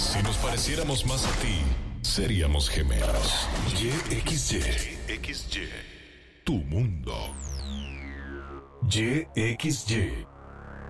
Si nos pareciéramos más a ti, seríamos gemelos. YXY. Tu mundo. YXY.